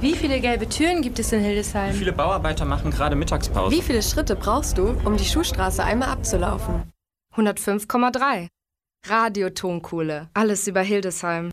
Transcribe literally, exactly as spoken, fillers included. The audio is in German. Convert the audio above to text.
Wie viele gelbe Türen gibt es in Hildesheim? Wie viele Bauarbeiter machen gerade Mittagspause? Wie viele Schritte brauchst du, um die Schuhstraße einmal abzulaufen? hundertfünf Komma drei. Radio Tonkohle. Alles über Hildesheim.